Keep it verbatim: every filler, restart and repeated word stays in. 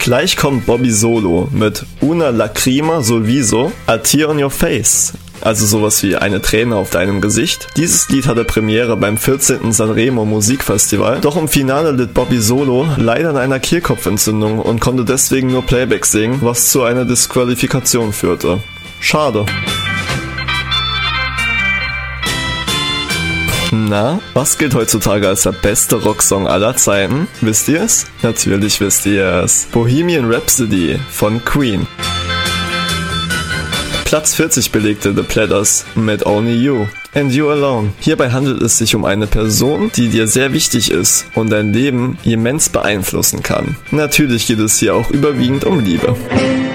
Gleich kommt Bobby Solo mit Una Lacrima sul viso, a tear on your face. Also sowas wie eine Träne auf deinem Gesicht. Dieses Lied hatte Premiere beim vierzehnten Sanremo Musikfestival, doch im Finale litt Bobby Solo leider an einer Kehlkopfentzündung und konnte deswegen nur Playback singen, was zu einer Disqualifikation führte. Schade. Na, was gilt heutzutage als der beste Rocksong aller Zeiten? Wisst ihr es? Natürlich wisst ihr es. Bohemian Rhapsody von Queen. Platz vierzig belegte The Platters mit Only You and You Alone. Hierbei handelt es sich um eine Person, die dir sehr wichtig ist und dein Leben immens beeinflussen kann. Natürlich geht es hier auch überwiegend um Liebe.